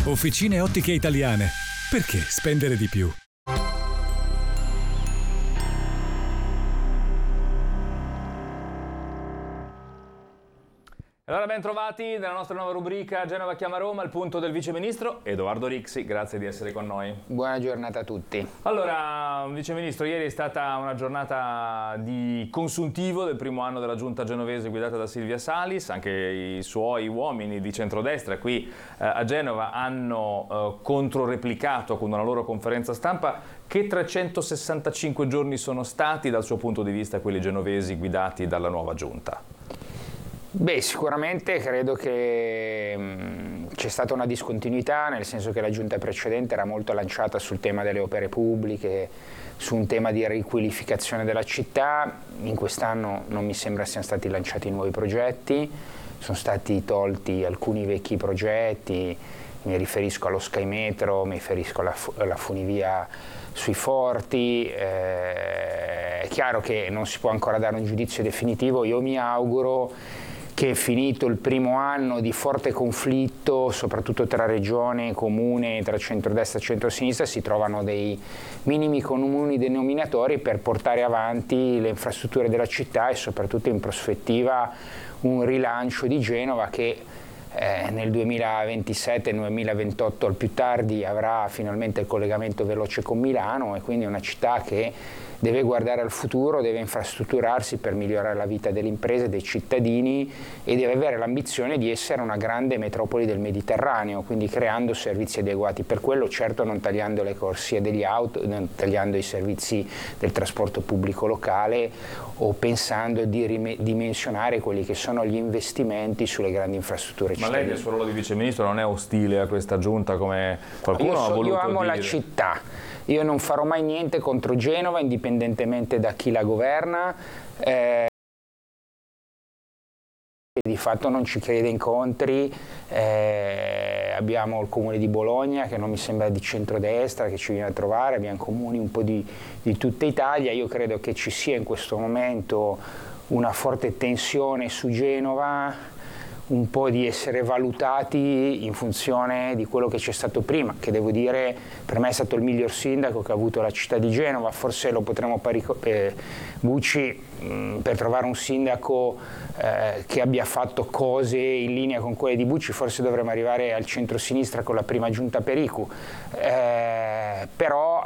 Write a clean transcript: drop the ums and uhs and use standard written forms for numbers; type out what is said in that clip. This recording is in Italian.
Officine Ottiche Italiane. Perché spendere di più? Allora, ben trovati nella nostra nuova rubrica Genova chiama Roma, il punto del viceministro Edoardo Rixi. Grazie di essere con noi. Buona giornata a tutti. Allora, viceministro, ieri è stata una giornata di consuntivo del primo anno della giunta genovese guidata da Silvia Salis. Anche i suoi uomini di centrodestra qui a Genova hanno controreplicato con una loro conferenza stampa. Che 365 giorni sono stati dal suo punto di vista quelli genovesi guidati dalla nuova giunta? Beh, sicuramente credo che c'è stata una discontinuità, nel senso che la giunta precedente era molto lanciata sul tema delle opere pubbliche, su un tema di riqualificazione della città. In quest'anno non mi sembra siano stati lanciati nuovi progetti, sono stati tolti alcuni vecchi progetti, mi riferisco allo Sky Metro, mi riferisco alla funivia sui Forti. È chiaro che non si può ancora dare un giudizio definitivo. Io mi auguro che, finito il primo anno di forte conflitto, soprattutto tra regione e comune, tra centrodestra e centrosinistra, si trovano dei minimi comuni denominatori per portare avanti le infrastrutture della città e soprattutto in prospettiva un rilancio di Genova che nel 2027 2028 al più tardi avrà finalmente il collegamento veloce con Milano, e quindi è una città che deve guardare al futuro, deve infrastrutturarsi per migliorare la vita delle imprese, dei cittadini, e deve avere l'ambizione di essere una grande metropoli del Mediterraneo, quindi creando servizi adeguati per quello, certo non tagliando le corsie degli auto, non tagliando i servizi del trasporto pubblico locale o pensando di ridimensionare quelli che sono gli investimenti sulle grandi infrastrutture cittadine. Ma lei nel suo ruolo di viceministro non è ostile a questa giunta come qualcuno ha voluto dire? Io amo la città. Io non farò mai niente contro Genova, indipendentemente da chi la governa. Di fatto non ci crede incontri. Abbiamo il comune di Bologna, che non mi sembra di centrodestra, che ci viene a trovare, abbiamo comuni un po' di tutta Italia. Io credo che ci sia in questo momento una forte tensione su Genova, un po' di essere valutati in funzione di quello che c'è stato prima, che devo dire per me è stato il miglior sindaco che ha avuto la città di Genova. Forse lo potremmo Bucci, per trovare un sindaco che abbia fatto cose in linea con quelle di Bucci, forse dovremmo arrivare al centro-sinistra con la prima giunta Pericu, però